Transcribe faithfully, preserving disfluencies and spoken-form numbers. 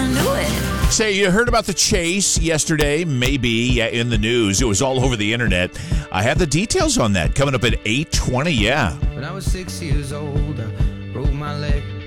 I knew it. Say, you heard about the chase yesterday? Maybe yeah, in the news. It was all over the internet. I have the details on that coming up at eight twenty. Yeah. When I was six years old, I broke my leg.